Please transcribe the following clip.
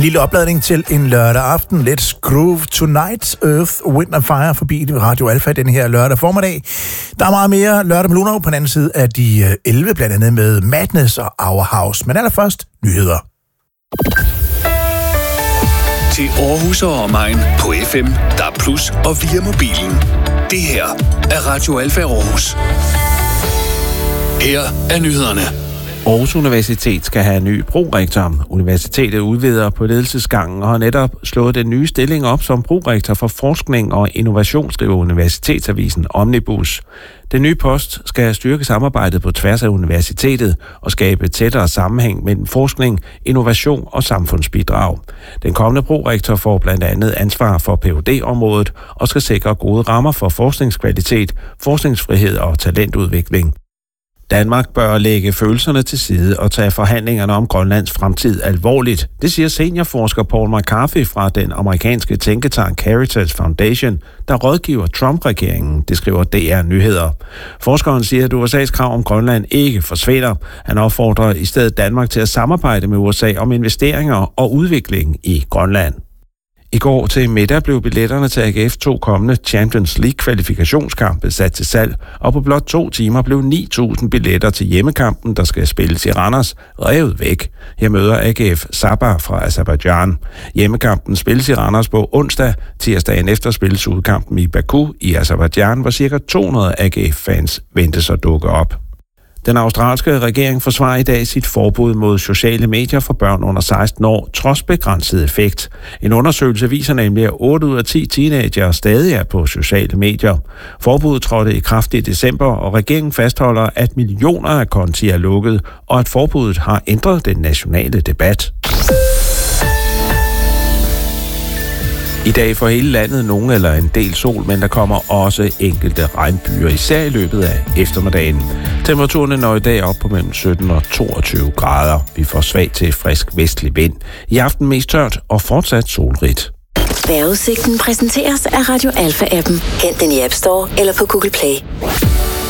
En lille opladning til en lørdag aften. Let's groove tonight. Earth, Wind and Fire forbi Radio Alfa den her lørdag formiddag. Der er meget mere lørdag med Lunar på den anden side af de 11, blandt andet med Madness og Our House. Men allerførst nyheder. Til Aarhus og omegn på FM, DAB+ og via mobilen. Det her er Radio Alfa Aarhus. Her er nyhederne. Aarhus Universitet skal have en ny prorektor. Universitetet udvider på ledelsesgangen og har netop slået den nye stilling op som prorektor for forskning og innovation, skriver Universitetsavisen Omnibus. Den nye post skal styrke samarbejdet på tværs af universitetet og skabe tættere sammenhæng mellem forskning, innovation og samfundsbidrag. Den kommende prorektor får blandt andet ansvar for Ph.D.-området og skal sikre gode rammer for forskningskvalitet, forskningsfrihed og talentudvikling. Danmark bør lægge følelserne til side og tage forhandlingerne om Grønlands fremtid alvorligt. Det siger seniorforsker Paul McCarthy fra den amerikanske tænketank Heritage Foundation, der rådgiver Trump-regeringen, det skriver DR Nyheder. Forskeren siger, at USA's krav om Grønland ikke forsvinder. Han opfordrer i stedet Danmark til at samarbejde med USA om investeringer og udvikling i Grønland. I går til middag blev billetterne til AGF 2 kommende Champions League-kvalifikationskampe sat til salg, og på blot 2 timer blev 9.000 billetter til hjemmekampen, der skal spilles i Randers, revet væk. Her møder AGF Sabah fra Aserbajdsjan. Hjemmekampen spilles i Randers på onsdag. Tirsdagen efter spilles udkampen i Baku i Aserbajdsjan, hvor ca. 200 AGF-fans ventes at dukke op. Den australske regering forsvarer i dag sit forbud mod sociale medier for børn under 16 år, trods begrænset effekt. En undersøgelse viser nemlig, at 8 ud af 10 teenagere stadig er på sociale medier. Forbuddet trådte i kraft i december, og regeringen fastholder, at millioner af konti er lukket, og at forbuddet har ændret den nationale debat. I dag får hele landet nogen eller en del sol, men der kommer også enkelte regnbyer, især i løbet af eftermiddagen. Temperaturen når i dag op på mellem 17 og 22 grader. Vi får svag til frisk vestlig vind. I aften mest tørt og fortsat solrigt. Vejrudsigten præsenteres af Radio Alfa-appen. Hent den i App Store eller på Google Play.